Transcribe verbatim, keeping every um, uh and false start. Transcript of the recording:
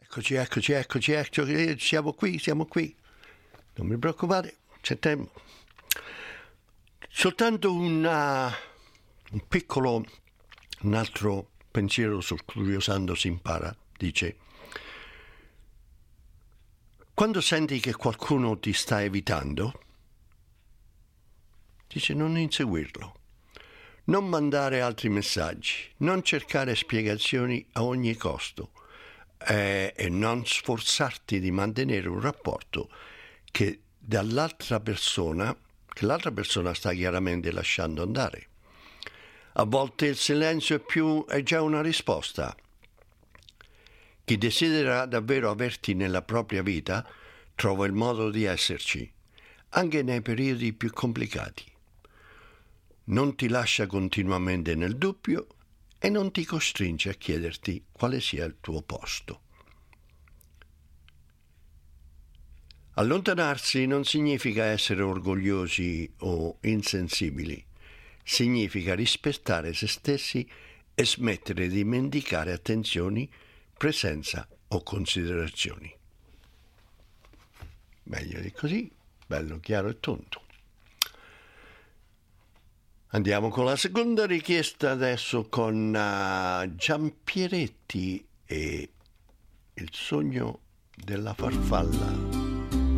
eccoci, eccoci, eccoci, eccoci, siamo qui, siamo qui. Non mi preoccupate, c'è tempo. Soltanto una, un piccolo, un altro pensiero sul curiosando si impara. Dice: quando senti che qualcuno ti sta evitando, dice non inseguirlo, non mandare altri messaggi, non cercare spiegazioni a ogni costo eh, e non sforzarti di mantenere un rapporto che dall'altra persona, che l'altra persona sta chiaramente lasciando andare. A volte il silenzio è più è già una risposta. Chi desidera davvero averti nella propria vita trova il modo di esserci, anche nei periodi più complicati. Non ti lascia continuamente nel dubbio e non ti costringe a chiederti quale sia il tuo posto. Allontanarsi non significa essere orgogliosi o insensibili, significa rispettare se stessi e smettere di mendicare attenzioni, presenza o considerazioni. Meglio di così, bello, chiaro e tondo. Andiamo con la seconda richiesta adesso con uh, Giampieretti e il sogno della farfalla.